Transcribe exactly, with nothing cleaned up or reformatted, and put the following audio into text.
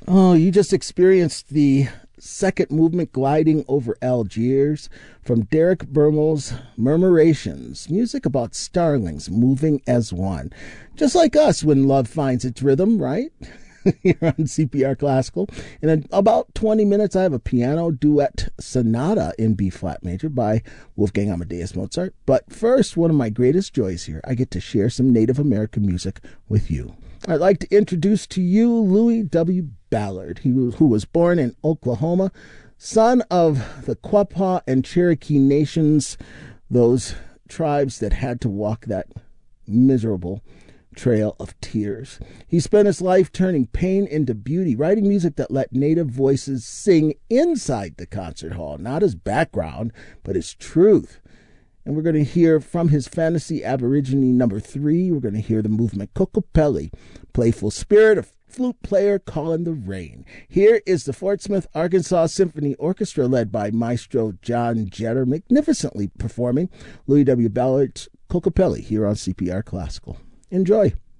Oh, you just experienced the second movement gliding over Algiers from Derek Bermel's Murmurations, music about starlings moving as one. Just like us when love finds its rhythm, right? Here on C P R Classical. In about twenty minutes, I have a piano duet sonata in B flat major by Wolfgang Amadeus Mozart. But first, one of my greatest joys here, I get to share some Native American music with you. I'd like to introduce to you Louis W. Ballard, who, who was born in Oklahoma, son of the Quapaw and Cherokee nations, those tribes that had to walk that miserable trail of tears. He spent his life turning pain into beauty, writing music that let Native voices sing inside the concert hall, not as background, but as truth. And we're going to hear from his Fantasy Aborigine number three. We're going to hear the movement Kokopelli, playful spirit, a flute player calling the rain. Here is the Fort Smith, Arkansas Symphony Orchestra led by Maestro John Jetter, magnificently performing Louis W. Ballard's Kokopelli here on C P R Classical. Enjoy.